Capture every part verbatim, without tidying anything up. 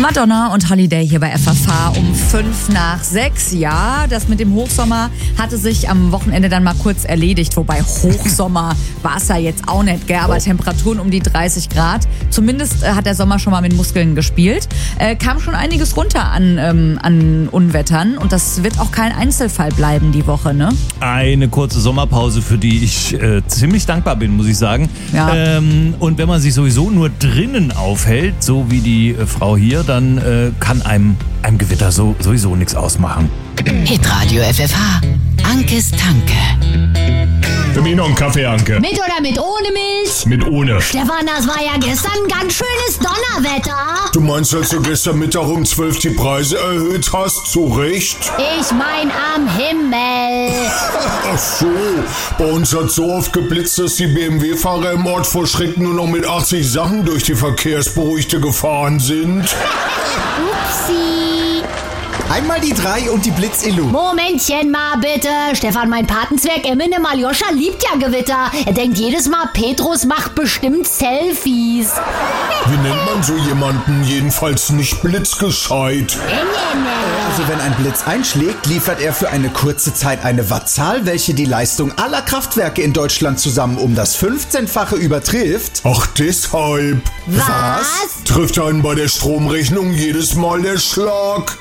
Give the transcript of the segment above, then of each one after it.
Madonna und Holiday hier bei F F H um fünf nach sechs. Ja, das mit dem Hochsommer hatte sich am Wochenende dann mal kurz erledigt. Wobei Hochsommer war es ja jetzt auch nicht, gell? Aber Temperaturen um die dreißig Grad. Zumindest äh, hat der Sommer schon mal mit Muskeln gespielt. Äh, kam schon einiges runter an, ähm, an Unwettern. Und das wird auch kein Einzelfall bleiben die Woche, ne? Eine kurze Sommerpause, für die ich äh, ziemlich dankbar bin, muss ich sagen. Ja. Ähm, und wenn man sich sowieso nur drinnen aufhält, so wie die äh, Frau hier, dann äh, kann einem, einem Gewitter so, sowieso nichts ausmachen. Hitradio F F H. Ankes Tanke. Für mich noch einen Kaffee, Anke. Mit oder mit ohne Milch? Mit ohne. Stefan, das war ja gestern ganz schönes Donnerwetter. Du meinst, als du gestern Mittag um zwölf die Preise erhöht hast? Zu Recht? Ich mein am Himmel. Ach so. Bei uns hat so oft geblitzt, dass die B M W-Fahrer im Ort vor Schreck nur noch mit achtzig Sachen durch die Verkehrsberuhigte gefahren sind. Upsi. Einmal die drei und die Blitz-Illu. Momentchen mal bitte. Stefan, mein Patenzwerg Eminem Aljoscha liebt ja Gewitter. Er denkt jedes Mal, Petrus macht bestimmt Selfies. Wie nennt man so jemanden? Jedenfalls nicht blitzgescheit. Also wenn ein Blitz einschlägt, liefert er für eine kurze Zeit eine Wattzahl, welche die Leistung aller Kraftwerke in Deutschland zusammen um das fünfzehnfache übertrifft. Ach, deshalb. Was? Trifft einen bei der Stromrechnung jedes Mal der Schlag.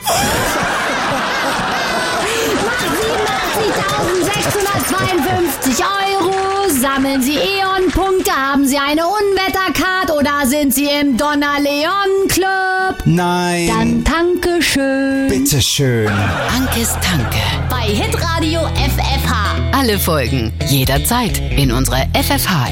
siebenundsechzigtausendsechshundertzweiundfünfzig Euro. Sammeln Sie E.ON-Punkte, haben Sie eine Unwettercard oder sind Sie im Donner-Leon-Club? Nein. Dann tanke schön. Bitteschön. Ankes Tanke. Bei Hitradio F F H. Alle Folgen jederzeit in unserer F F H